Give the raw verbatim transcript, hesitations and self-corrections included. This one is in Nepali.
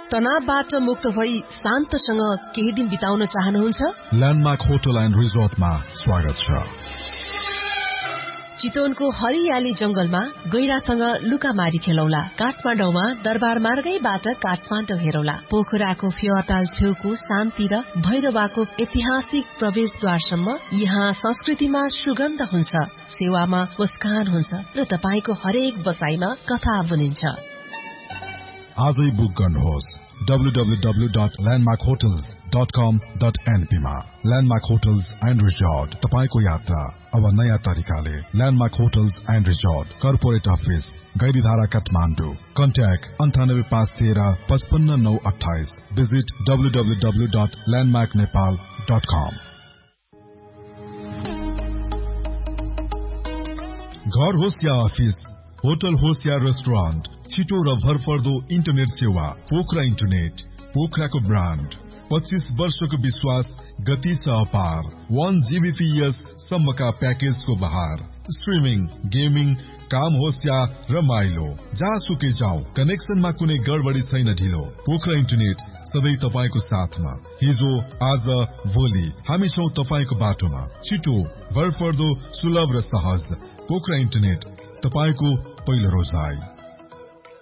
तनावबाट मुक्त भई शान्तसँग केही दिन बिताउन चाहनुहुन्छ? ल्यान्डमार्क होटल एन्ड रिजोर्टमा स्वागत छ। चितवनको हरियाली जंगलमा गैरासँग लुकामारी खेलौला। काठमाडौँमा दरबार मार्गैबाट काठमाडौँ हेरौला। पोखराको फेवाताल छेउको शान्ति र भैरवाको ऐतिहासिक प्रवेशद्वारसम्म यहाँ संस्कृतिमा सुगन्ध हुन्छ, सेवामा मुस्कान हुन्छ र तपाईको हरेक बसाईमा कथा बुनिन्छ। आजै बुक गर्नुहोस् W W W dot landmark hotels dot कम डट एनपी मा। ल्यान्डमार्क होटल्स एन्ड रिजोर्ट, तपाईको यात्रा अब नयाँ तरिकाले। Landmark hotels and resort, corporate office, Gairidhara, Kathmandu. Contact अन्ठानब्बे पाँच तेह्र पचपन्न नौ अठाइस। Visit W W W dot landmark Nepal dot कम। घर होस् या अफिस, होटल होस् या रेस्टुरेन्ट, छिटो र भरपर्दो इन्टरनेट सेवा पोखरा इन्टरनेट। पोखराको ब्रान्ड, पच्चीस वर्षको विश्वास, गति छ अपार। वन जीबीपीएस सम्मका प्याकेजको बहार। स्ट्रिमिङ, गेमिङ, काम होस् या रमाइलो, जहाँसुकै जाऊ, कनेक्सनमा कुनै गडबडी छैन ढिलो। पोखरा इन्टरनेट सधैँ तपाईको साथमा। हिजो, आज, भोलि हामी छौं तपाईको बाटोमा। छिटो, भरपर्दो, सुलभ र सहज। पोखरा इन्टरनेट, तपाईको पहिलो रोजाइ।